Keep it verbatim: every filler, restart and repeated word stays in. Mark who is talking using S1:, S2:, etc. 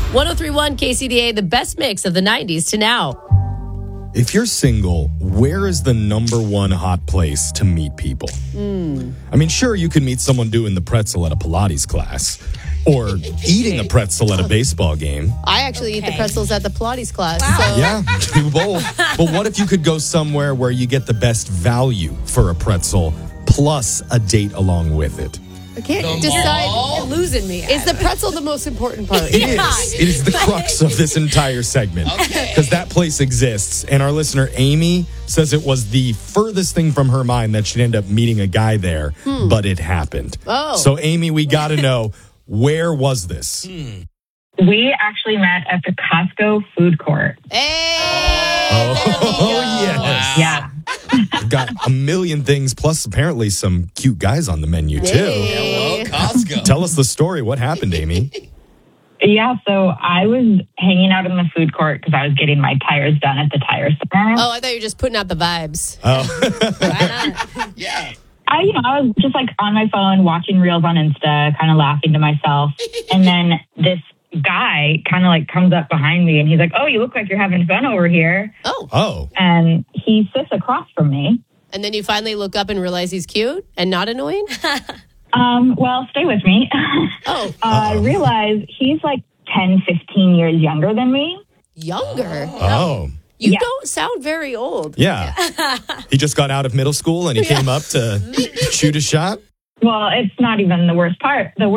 S1: one oh three point one K C D A, the best mix of the nineties to now.
S2: If you're single, where is the number one hot place to meet people?
S1: Mm.
S2: I mean, sure, you can meet someone doing the pretzel at a Pilates class or eating a pretzel at a baseball game.
S1: I actually
S3: Okay.
S1: eat the pretzels at the Pilates class. So.
S2: Yeah, do both. But what if you could go somewhere where you get the best value for a pretzel plus a date along with it?
S1: I can't
S3: You're
S1: decide.
S3: losing me.
S1: Is the pretzel the most important part?
S2: It is. It is the crux of this entire segment. Because that place exists. And our listener, Amy, says it was the furthest thing from her mind that she'd end up meeting a guy there, but it happened.
S1: Oh.
S2: So, Amy, we got to know, where was this?
S4: We actually met at the Costco food court.
S1: Hey!
S2: Oh, yes.
S4: Yeah.
S2: We've got a million things, plus apparently some cute guys on the menu, too.
S1: Hey.
S5: Costco.
S2: Tell us the story. What happened, Amy?
S4: Yeah, so I was hanging out in the food court because I was getting my tires done at the tire store.
S1: Oh, I thought you were just putting out the vibes.
S5: Yeah.
S4: I, you know, I was just like on my phone watching reels on Insta, kind of laughing to myself. And then this guy kind of like comes up behind me and he's like, "Oh, you look like you're having fun over here."
S1: Oh.
S2: Oh.
S4: And he sits across from me.
S1: And then you finally look up and realize he's cute and not annoying?
S4: Um, well, stay with me.
S1: Oh,
S4: uh, I realize he's like ten, fifteen years younger than me.
S1: younger.
S2: Oh.
S1: You
S4: Yeah.
S1: don't sound very old.
S2: Yeah. He just got out of middle school and he came up to shoot a shot.
S4: Well, it's not even the worst part. The